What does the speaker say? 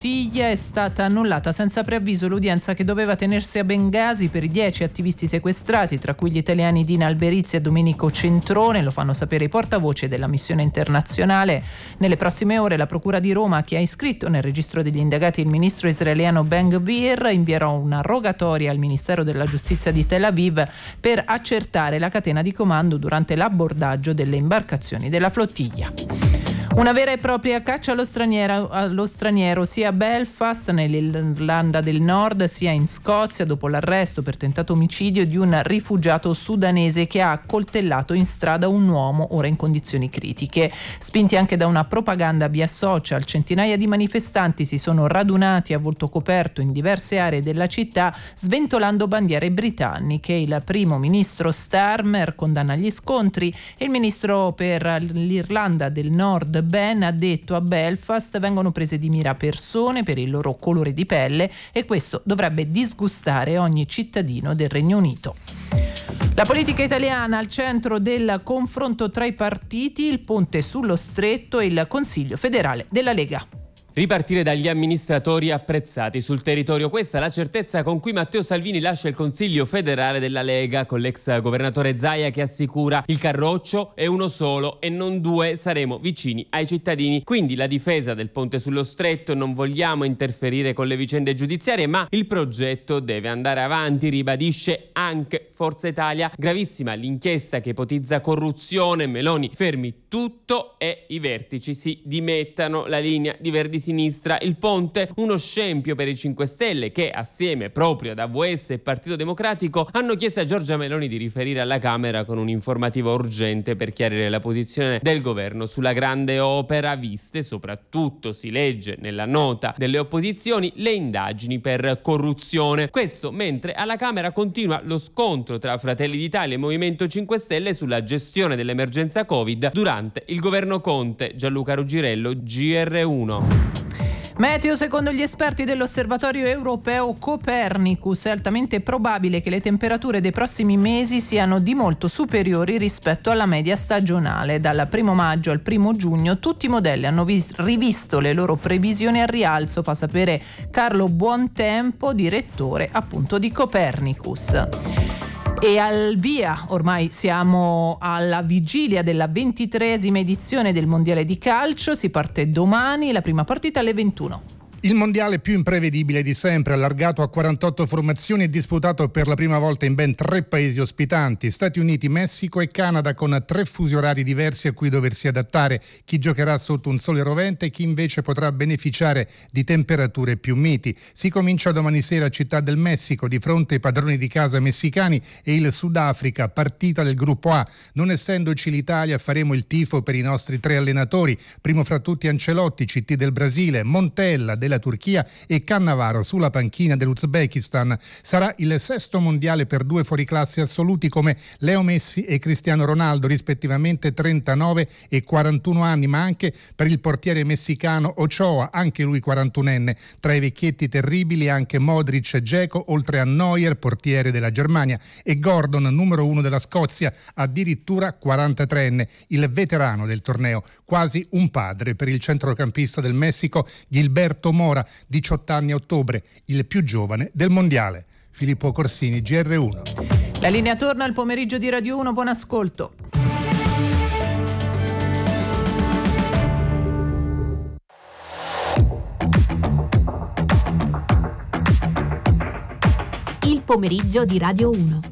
È stata annullata senza preavviso l'udienza che doveva tenersi a Bengasi per i 10 attivisti sequestrati, tra cui gli italiani Dina Alberizi e Domenico Centrone. Lo fanno sapere i portavoce della missione internazionale. Nelle prossime ore la Procura di Roma, che ha iscritto nel registro degli indagati il ministro israeliano Ben-Gvir, invierà una rogatoria al Ministero della Giustizia di Tel Aviv per accertare la catena di comando durante l'abbordaggio delle imbarcazioni della flottiglia. Una vera e propria caccia allo straniero sia a Belfast, nell'Irlanda del Nord, sia in Scozia, dopo l'arresto per tentato omicidio di un rifugiato sudanese che ha accoltellato in strada un uomo ora in condizioni critiche. Spinti anche da una propaganda via social, centinaia di manifestanti si sono radunati a volto coperto in diverse aree della città, sventolando bandiere britanniche. Il primo ministro Starmer condanna gli scontri e il ministro per l'Irlanda del Nord Ben ha detto: a Belfast vengono prese di mira persone per il loro colore di pelle e questo dovrebbe disgustare ogni cittadino del Regno Unito. La politica italiana al centro del confronto tra i partiti, il ponte sullo Stretto e il Consiglio federale della Lega. Ripartire dagli amministratori apprezzati sul territorio. Questa è la certezza con cui Matteo Salvini lascia il Consiglio federale della Lega, con l'ex governatore Zaia che assicura: il carroccio è uno solo e non due, saremo vicini ai cittadini. Quindi la difesa del ponte sullo Stretto: non vogliamo interferire con le vicende giudiziarie, ma il progetto deve andare avanti, ribadisce anche Forza Italia. Gravissima l'inchiesta che ipotizza corruzione, Meloni fermi tutto e i vertici si dimettano. La linea di Verdi Sinistra, il ponte uno scempio per i 5 Stelle che, assieme proprio ad AVS e Partito Democratico, hanno chiesto a Giorgia Meloni di riferire alla Camera con un'informativa urgente per chiarire la posizione del governo sulla grande opera, viste soprattutto, si legge nella nota delle opposizioni, le indagini per corruzione. Questo mentre alla Camera continua lo scontro tra Fratelli d'Italia e Movimento 5 Stelle sulla gestione dell'emergenza Covid durante il governo Conte. Gianluca Ruggirello, GR1. Meteo: secondo gli esperti dell'osservatorio europeo Copernicus è altamente probabile che le temperature dei prossimi mesi siano di molto superiori rispetto alla media stagionale. Dal 1 maggio al 1 giugno tutti i modelli hanno rivisto le loro previsioni al rialzo, fa sapere Carlo Buontempo, direttore appunto di Copernicus. E al via, ormai siamo alla vigilia della 23esima edizione del Mondiale di calcio, si parte domani, la prima partita alle 21. Il mondiale più imprevedibile di sempre, allargato a 48 formazioni e disputato per la prima volta in ben 3 paesi ospitanti, Stati Uniti, Messico e Canada, con 3 fusi orari diversi a cui doversi adattare. Chi giocherà sotto un sole rovente e chi invece potrà beneficiare di temperature più miti. Si comincia domani sera a Città del Messico, di fronte ai padroni di casa messicani e il Sudafrica, partita del gruppo A. Non essendoci l'Italia, faremo il tifo per i nostri 3 allenatori, primo fra tutti Ancelotti, CT del Brasile, Montella della Turchia e Cannavaro sulla panchina dell'Uzbekistan. Sarà il 6º mondiale per 2 fuoriclasse assoluti come Leo Messi e Cristiano Ronaldo, rispettivamente 39 e 41 anni, ma anche per il portiere messicano Ochoa, anche lui 41enne. Tra i vecchietti terribili anche Modric e Dzeko, oltre a Neuer, portiere della Germania, e Gordon, numero 1 della Scozia, addirittura 43enne, il veterano del torneo, quasi un padre per il centrocampista del Messico Gilberto Mora, 18 anni a ottobre, il più giovane del mondiale. Filippo Corsini, GR1. La linea torna al pomeriggio di Radio 1, buon ascolto. Il pomeriggio di Radio 1.